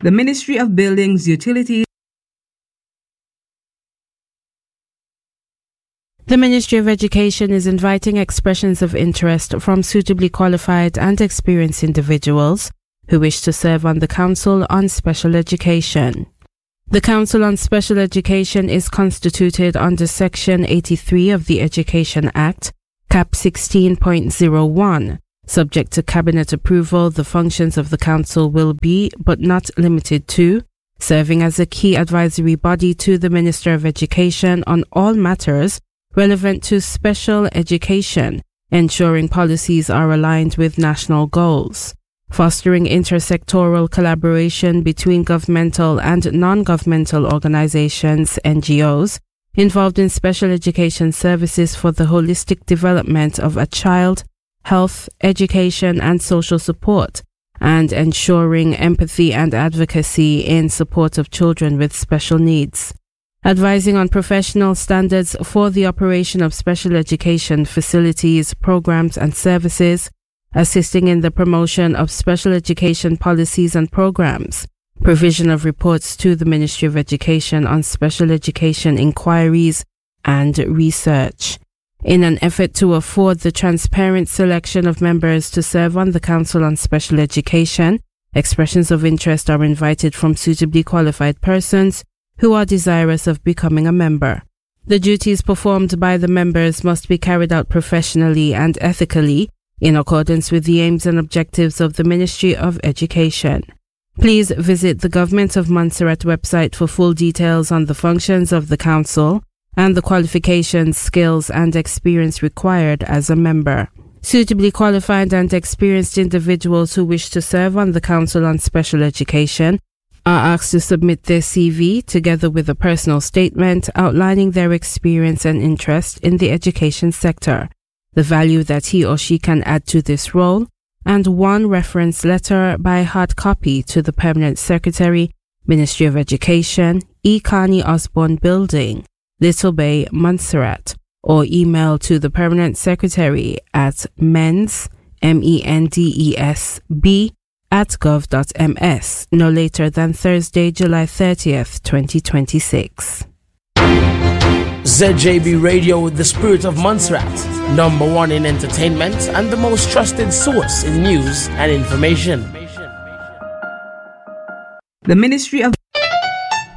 The Ministry of Buildings, Utilities. The Ministry of Education is inviting expressions of interest from suitably qualified and experienced individuals who wish to serve on the Council on Special Education. The Council on Special Education is constituted under Section 83 of the Education Act, Cap 16.01. Subject to Cabinet approval, the functions of the Council will be, but not limited to, serving as a key advisory body to the Minister of Education on all matters relevant to special education, ensuring policies are aligned with national goals, fostering intersectoral collaboration between governmental and non-governmental organizations, NGOs, involved in special education services for the holistic development of a child, health, education, and social support, and ensuring empathy and advocacy in support of children with special needs. Advising on professional standards for the operation of special education facilities, programs, and services, assisting in the promotion of special education policies and programs, provision of reports to the Ministry of Education on special education inquiries and research. In an effort to afford the transparent selection of members to serve on the Council on Special Education, expressions of interest are invited from suitably qualified persons who are desirous of becoming a member. The duties performed by the members must be carried out professionally and ethically in accordance with the aims and objectives of the Ministry of Education. Please visit the Government of Montserrat website for full details on the functions of the Council and the qualifications, skills, and experience required as a member. Suitably qualified and experienced individuals who wish to serve on the Council on Special Education are asked to submit their CV together with a personal statement outlining their experience and interest in the education sector, the value that he or she can add to this role, and one reference letter by hard copy to the Permanent Secretary, Ministry of Education, E. Carney Osborne Building, Little Bay, Montserrat, or email to the Permanent Secretary at mendsb@gov.ms no later than Thursday, July 30th, 2026. ZJB Radio with the spirit of Montserrat, #1 in entertainment and the most trusted source in news and information. The Ministry of